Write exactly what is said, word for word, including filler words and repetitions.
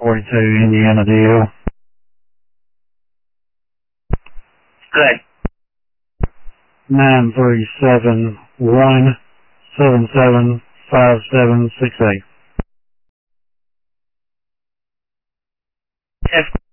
forty-two, Indiana D L. Good. nine three seven one seven seven five seven six eight. F